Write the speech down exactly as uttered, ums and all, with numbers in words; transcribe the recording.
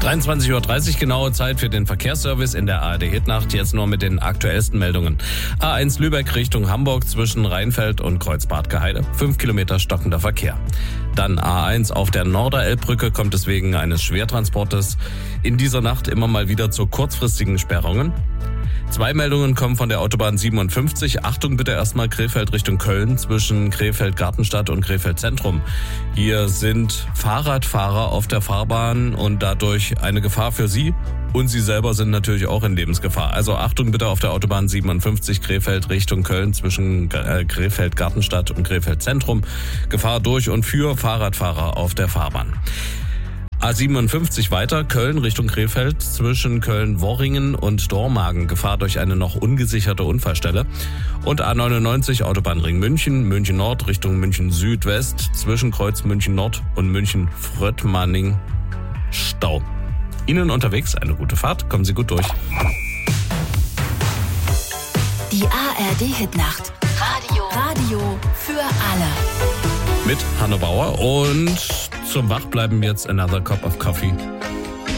dreiundzwanzig Uhr dreißig, genaue Zeit für den Verkehrsservice in der A R D-Hitnacht. Jetzt nur mit den aktuellsten Meldungen. A eins Lübeck Richtung Hamburg zwischen Rheinfeld und Kreuz-Bad-Geheide. Fünf Kilometer stockender Verkehr. Dann A eins auf der Norderelbbrücke kommt es wegen eines Schwertransportes in dieser Nacht immer mal wieder zu kurzfristigen Sperrungen. Zwei Meldungen kommen von der Autobahn siebenundfünfzig. Achtung bitte erstmal Krefeld Richtung Köln zwischen Krefeld-Gartenstadt und Krefeld-Zentrum. Hier sind Fahrradfahrer auf der Fahrbahn und dadurch eine Gefahr für sie. Und sie selber sind natürlich auch in Lebensgefahr. Also Achtung bitte auf der Autobahn siebenundfünfzig Krefeld Richtung Köln zwischen Krefeld-Gartenstadt und Krefeld-Zentrum. Gefahr durch und für Fahrradfahrer auf der Fahrbahn. A siebenundfünfzig weiter, Köln Richtung Krefeld, zwischen Köln-Worringen und Dormagen, Gefahr durch eine noch ungesicherte Unfallstelle. Und A neunundneunzig, Autobahnring München, München Nord Richtung München Südwest, zwischen Kreuz München Nord und München Fröttmanning, Stau. Ihnen unterwegs eine gute Fahrt, kommen Sie gut durch. Die A R D-Hitnacht. Radio. Radio für alle. Mit Hanne Bauer und zum Wachbleiben jetzt Another Cup of Coffee